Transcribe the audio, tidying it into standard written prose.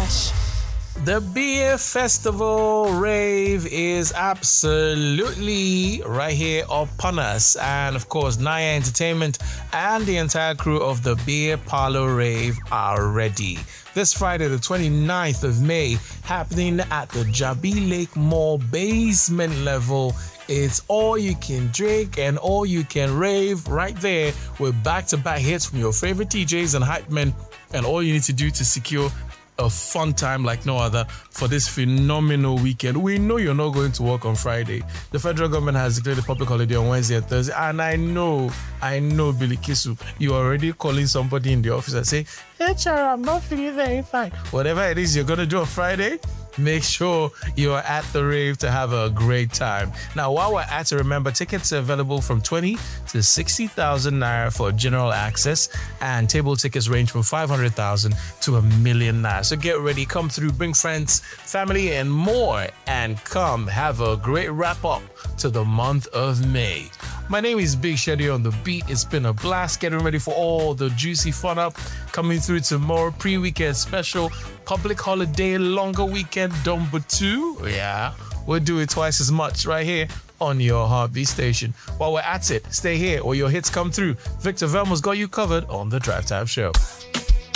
Fresh. The Beer Festival rave is absolutely right here upon us. And of course, Naya Entertainment and the entire crew of the Beer Parlor Rave are ready. This Friday, the 29th of May, happening at the Jabi Lake Mall basement level. It's all you can drink and all you can rave right there with back-to-back hits from your favorite DJs and hype men. And all you need to do to secure a fun time like no other for this phenomenal weekend. We know you're not going to work on Friday. The federal government has declared a public holiday on Wednesday and Thursday, and I know, Billy Kisu, you're already calling somebody in the office and say, "Hey, Chara, I'm not feeling very fine." Whatever it is you're going to do on Friday, make sure you are at the rave to have a great time. Now, while we're at it, remember, tickets are available from 20 to 60,000 naira for general access, and table tickets range from 500,000 to $1 million naira. So get ready, come through, bring friends, family, and more, and come have a great wrap up to the month of May. My name is Big Shady on the beat. It's been a blast getting ready for all the juicy fun up coming through tomorrow. Pre-weekend special, public holiday, longer weekend, number 2. Yeah, we'll do it twice as much right here on your Heartbeat station. While we're at it, stay here or your hits come through. Victor Velma's got you covered on the Drive Time Show.